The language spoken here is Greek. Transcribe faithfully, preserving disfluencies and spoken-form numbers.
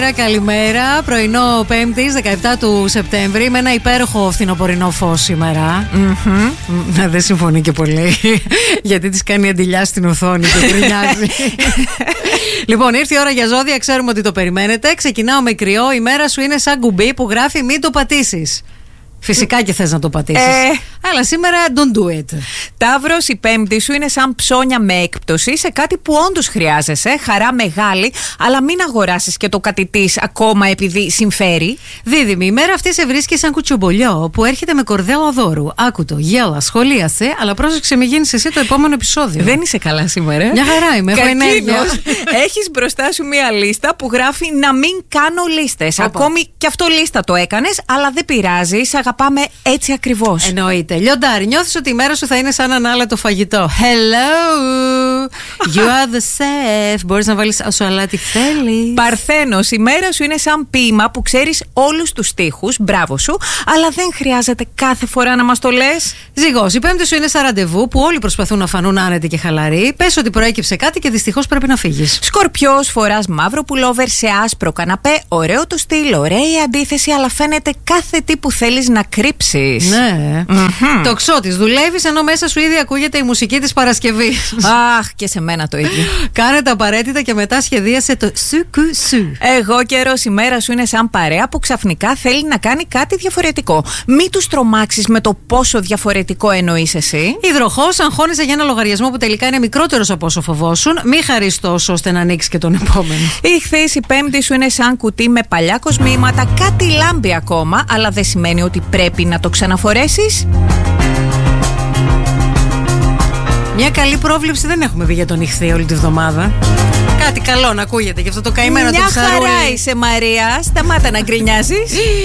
Καλημέρα, πρωινό Πέμπτης, δεκαεπτά του Σεπτέμβρη, με ένα υπέροχο φθινοπορεινό φως σήμερα. Mm-hmm. Να, δεν συμφωνεί και πολύ, γιατί της κάνει αντιλιά στην οθόνη και γκρινιάζει. Λοιπόν, ήρθε η ώρα για ζώδια, ξέρουμε ότι το περιμένετε. Ξεκινάω με κρυό, η μέρα σου είναι σαν κουμπί που γράφει μην το πατήσεις. Φυσικά και θες να το πατήσεις. Ε... Αλλά σήμερα don't do it. Ταύρος, η Πέμπτη σου είναι σαν ψώνια με έκπτωση σε κάτι που όντως χρειάζεσαι. Χαρά μεγάλη, αλλά μην αγοράσεις και το κατητής ακόμα επειδή συμφέρει. Δίδυμη, η μέρα αυτή σε βρίσκει σαν κουτσομπολιό που έρχεται με κορδέλα δώρου. Άκου το, γέλα, σχολίασε, αλλά πρόσεξε μην γίνεις εσύ το επόμενο επεισόδιο. Δεν είσαι καλά σήμερα. Μια χαρά είμαι, έχω ενέργεια. Έχεις μπροστά σου μια λίστα που γράφει να μην κάνω λίστες. Ακόμη και αυτό λίστα το έκανες, αλλά δεν πειράζει. Πάμε έτσι ακριβώς. Εννοείται. Λιοντάρι, νιώθεις ότι η μέρα σου θα είναι σαν ανάλατο φαγητό. Hello, you are the chef. Μπορείς να βάλεις όσο αλάτι θέλεις. Παρθένος, η μέρα σου είναι σαν ποίημα που ξέρεις όλους τους στίχους. Μπράβο σου, αλλά δεν χρειάζεται κάθε φορά να μας το λες. Ζυγός, η Πέμπτη σου είναι σαν ραντεβού που όλοι προσπαθούν να φανούν άνετοι και χαλαροί. Πες ότι προέκυψε κάτι και δυστυχώς πρέπει να φύγεις. Σκορπιός, φοράς μαύρο πουλόβερ σε άσπρο καναπέ. Ωραίο το στυλ, ωραία η αντίθεση, αλλά φαίνεται κάθε τι που θέλεις να κρύψεις. Ναι. Mm-hmm. Τοξότης, δουλεύεις ενώ μέσα σου ήδη ακούγεται η μουσική της Παρασκευής. Αχ, και σε μένα το ίδιο. Κάνε τα απαραίτητα και μετά σχεδίασε το σουκουσου. Εγώ καιρός, η μέρα σου είναι σαν παρέα που ξαφνικά θέλει να κάνει κάτι διαφορετικό. Μην τους τρομάξεις με το πόσο διαφορετικό εννοείς εσύ. Υδροχός, αγχώνεσαι για ένα λογαριασμό που τελικά είναι μικρότερος από όσο φοβόσουν. Μη χαρείς τόσο ώστε να ανοίξει και τον επόμενο. Ιχθύς, η Πέμπτη σου είναι σαν κουτί με παλιά κοσμήματα. Κάτι λάμπει ακόμα, αλλά δεν σημαίνει ότι πρέπει να το ξαναφορέσεις. Μια καλή πρόβλεψη δεν έχουμε δει για τον Ιχθύ όλη τη βδομάδα. Κάτι καλό να ακούγεται γι' αυτό το καημένο το ψαρούλι. Μια χαρά είσαι, Μαρία. Σταμάτα να γκρινιάζεις.